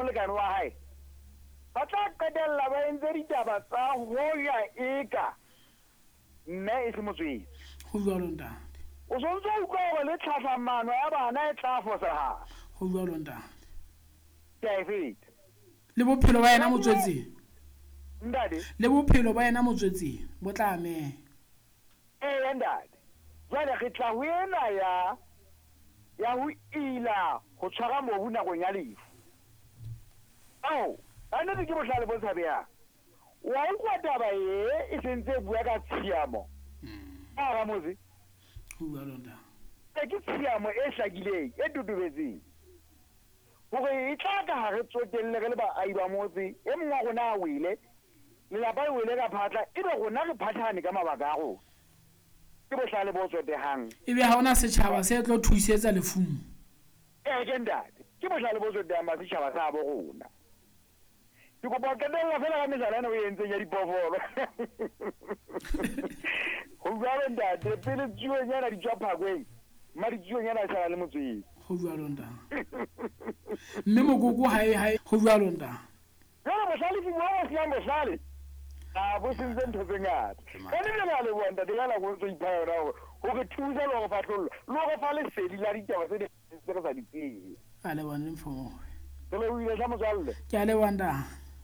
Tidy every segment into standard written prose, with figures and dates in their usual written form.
molekane wa hae ba tla qetella ba entse ditaba tsa hoja eka mme e se motswetsi go jalo ntate o sontse o utlwa gore le tlhatlhamano ya bana e tla fosagala go jalo ntate David le bophelo ba yena motswetseng ndade le bophelo ba yena motswetseng bo tla ame ndade jwale re tla ho ena ya ho ila go tshwara mobu nakong ya lefu ane ke bohlale bo tshabeyang wa utlwa taba e sentse bua ka tshiamo ga motse go jalo ntate ke tshiamo e hlakileng e tutubetseng gore e tla ka ha re tsotelle re le baahi ba motse e mongwe wa rona a wele lelapa le wele ka phatla ebe rona re phathane ka mabaka a rona ke bohlale bo tsotehang ebe ha ona setšhaba se tlo thusetsa lefumo ke ntate ke bohlale bo tsotehang ba setšhaba sa bo rona ke kopa qetella fela ka mesalana o entseng ya diphoofolo go jalo ntate pele tsuonyana di tswa phakweng mma ditsuonyana e sala le motswetsi go jalo ntate mme mokoko hae go jalo ntate jalo bohlale ke bua go siang bohlale a bo sentse ntho tse ngata ka lebaka le bona ntate ka nako ntse ipha yona go re thusa le go fatlhollo le go fa lesedi la ditaba tse re sa di tsebe a le bone mfomo re le o ile sa motswalle ke a le wanda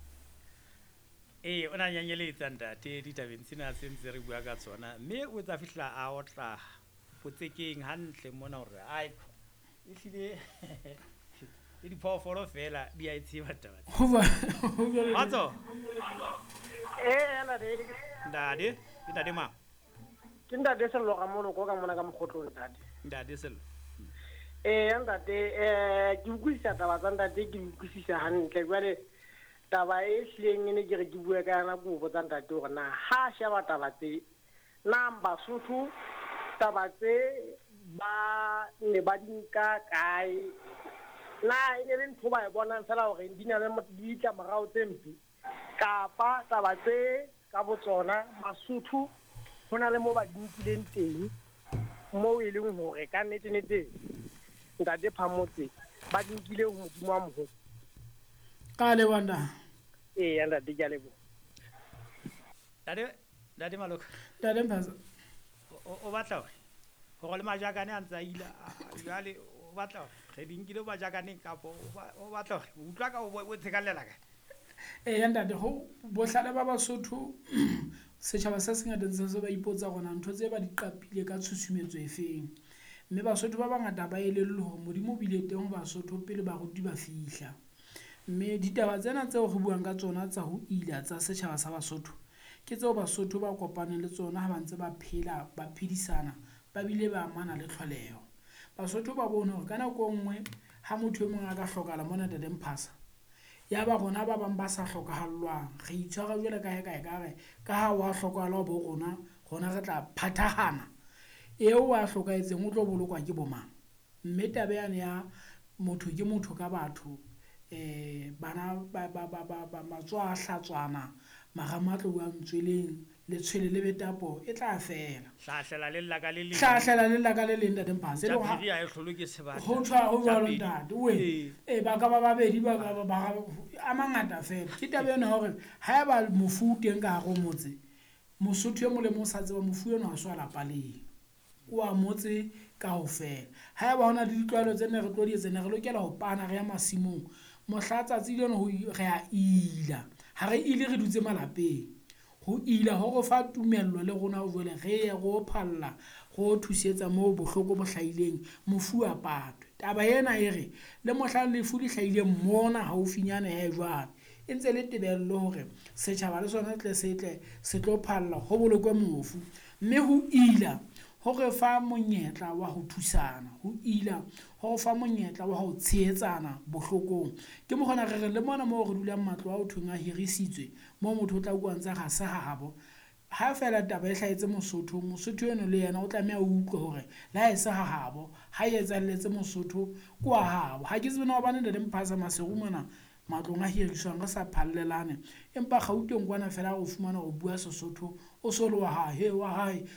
o na nyanyeletsa ntate ditabeng tsena tse ntse re bua ka tsona mme o tsa fihla a otla potsekeng hantle mona hore ai ehlile le diphoofolo fela di a itseba taba matso ntate ma ke ntate Sello ga mono go ka mona ka mogotlo ntate Sello ntate ke utlwisisa taba tsa ntate ke utlwisisa hantle jwale taba e hleng ne ke re ke bua ka yana go botsa ntate gore na ha shaba taba tse na Basotho taba tse ba ne ba dinka kae na e ne le ntho ba e bonang fela gore di na le ditla morao tse mpe kapa taba tse ka botsona Basotho go na le mo ba dinkileng teng mo e leng hore ka nnete ntate Phamotse ba dinkile ho modimo wa moho ka le wanda ntate ke a lebo ntate Maloko ntate Mphaza o batla go le majakane a ntse a ila jale o batla ge dinkile majakane kapo o batla go utlwa ka o tshekalela ka ntate go bohlale ba Basotho setšhaba se sengata se ba ipotsa gona ntho tse ba di qapile ka tshusumetso e feng mme Basotho ba bangata ba elelle gore modimo bile teng Basotho pele ba ruti ba fihla mme ditaba tsena tseo go buang ka tsona tsa ho ila tsa setšhaba sa Basotho ke tseo Basotho ba kopaneng le tsona ha ba ntse ba phela ba phedisana ba bile ba amana le tlholeho Basotho ba bona gore ka nako nngwe ha motho e mongwe a ka hlokala mona Ntate Mphasa ya ba gona ba bang ba sa hlokahallwang re itshwara jwale ka ka ha wa hlokala bo gona re tla phathahana eo wa hlokaetseng o tlo bolokwa ke bomang mme tabeyane ya motho ke motho ka batho bana ba matswa a hlatswana magamatlo wa ntsweleng le tshwele le betapo e tla fela hlahlela le lla ka le leng Ntate Mphasa ja phiri a e hlolo ke sebaka ho tshwa ho jwalo ntate we ba ka ba babedi ba a mangata fela ke tabe yona hore ha ba mofu teng ka go motse Mosotho mo le mo sa tseba mofu eno a swala paleng o a motse ka ho fela ha ba hona le ditlwaelo tse ne re tlo di tsena re lokela ho pana re ya masimong mohlatsa tsi leno ho re a ila ha re ile re dutse malapeng ho ila ho go fa tumello le rona o jole re go phalla go thusetsa mo bohloko bo hlaileng mofu a patwe taba ena e re le mohla le fu di hlaile mona haufinyana ya jwale e ntse le tebello hore setjhaba le sona tle se tlo phalla ho bolokwe mofu mme ho ila ho re fa monyetla wa ho thusana ho ila ho fa monyetla wa ho tshehetsana bohlokong ke mo gona re le mona mo re dulang matlo a ho thunga hirisitswe mo motho o tla utlwantsa ga se habo ha fela taba e hlaetse Mosotho eno le yena o tlameha o utlwe hore la e se habo ha e etsalletse Mosotho kwa habo ha ke tsebena ba ne le Mphasa maseru mona matlong a hiriswang re sa phallelane empa Gauteng kwana fela go fumana go bua Sesotho o so le wa hae